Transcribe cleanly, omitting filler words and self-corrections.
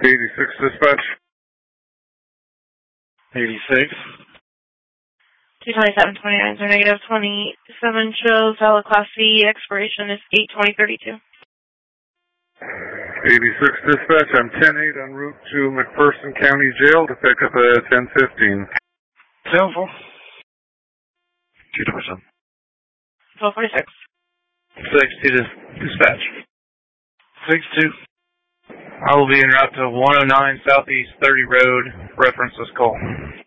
86 dispatch. 86. 22729 or negative 27 shows valid Class C. Expiration is 8/20/32. 86 dispatch. I'm 10-8 en route to McPherson County Jail to pick up a 1015. 7-4. 227. 1246. 6-2 dispatch. 6-2. I will be en route to 109 Southeast 30 Road. Reference this call.